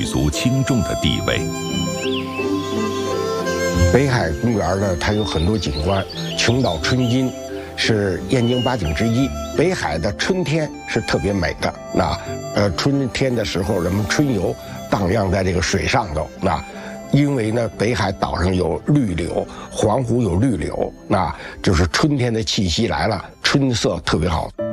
族轻重的地位。 北海公园呢，它有很多景观，琼岛春金是燕京8景之一。北海的春天是特别美的，春天的时候，人们春游荡漾在这个水上头，因为呢，北海岛上有绿柳，黄湖有绿柳，就是春天的气息来了，春色特别好。